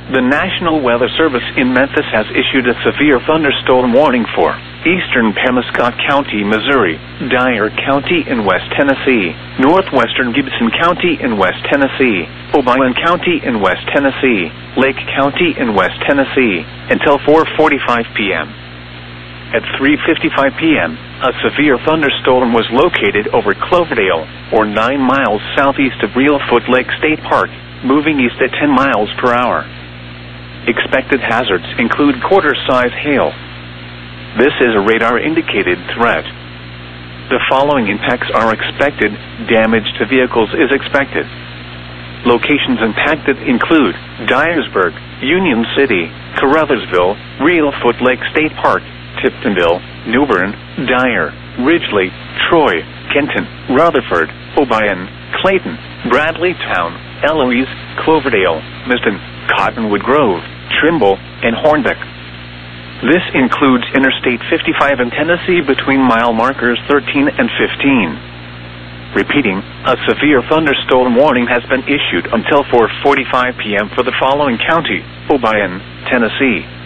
The National Weather Service in Memphis has issued a severe thunderstorm warning for eastern Pemiscot County, Missouri, Dyer County in West Tennessee, northwestern Gibson County in West Tennessee, Obion County in West Tennessee, Lake County in West Tennessee, until 4:45 p.m. At 3:55 p.m., a severe thunderstorm was located over Cloverdale, or 9 miles southeast of Reelfoot Lake State Park, moving east at 10 miles per hour. Expected hazards include quarter-size hail. This is a radar-indicated threat. The following impacts are expected. Damage to vehicles is expected. Locations impacted include Dyersburg, Union City, Caruthersville, Reelfoot Lake State Park, Tiptonville, New Bern, Dyer, Ridgely, Troy, Kenton, Rutherford, Obion, Clayton, Bradleytown, Eloise, Cloverdale, Miston, Cottonwood Grove, Trimble, and Hornbeck. This includes Interstate 55 in Tennessee between mile markers 13 and 15. Repeating, a severe thunderstorm warning has been issued until 4:45 p.m. for the following county: Obion, Tennessee,